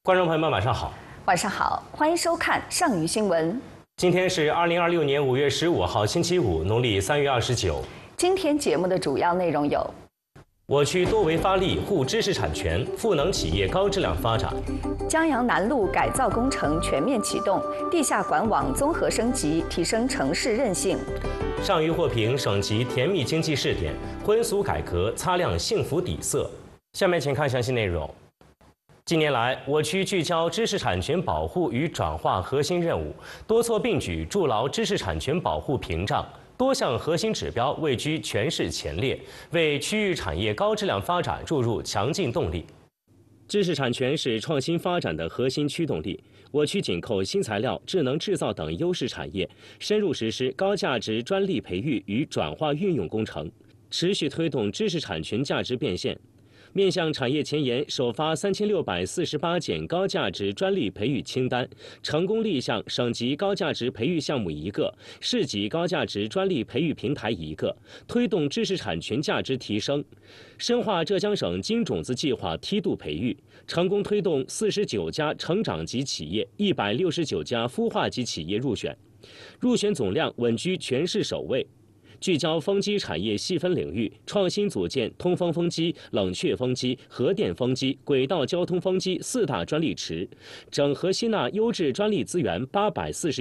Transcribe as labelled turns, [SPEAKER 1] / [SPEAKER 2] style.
[SPEAKER 1] 观众朋友们，晚上好。
[SPEAKER 2] 晚上好，欢迎收看上虞新闻。
[SPEAKER 1] 今天是2026年5月15号，星期五，农历3月29。
[SPEAKER 2] 今天节目的主要内容有：
[SPEAKER 1] 我区多维发力护知识产权，赋能企业高质量发展；
[SPEAKER 2] 江阳南路改造工程全面启动，地下管网综合升级，提升城市韧性；
[SPEAKER 1] 上虞获评省级甜蜜经济试点，婚俗改革擦亮幸福底色。下面请看详细内容。近年来，我区聚焦知识产权保护与转化核心任务，多措并举筑牢知识产权保护屏障，多项核心指标位居全市前列，为区域产业高质量发展注入强劲动力。知识产权是创新发展的核心驱动力。我区紧扣新材料、智能制造等优势产业，深入实施高价值专利培育与转化运用工程，持续推动知识产权价值变现。面向产业前沿，首发3648件高价值专利培育清单，成功立项省级高价值培育项目1个，市级高价值专利培育平台1个，推动知识产权价值提升。深化浙江省金种子计划梯度培育，成功推动49家成长级企业、169家孵化级企业入选，入选总量稳居全市首位。聚焦风机产业细分领域，创新组建通风风机、冷却风机、核电风机、轨道交通风机4大专利池，整合吸纳优质专利资源840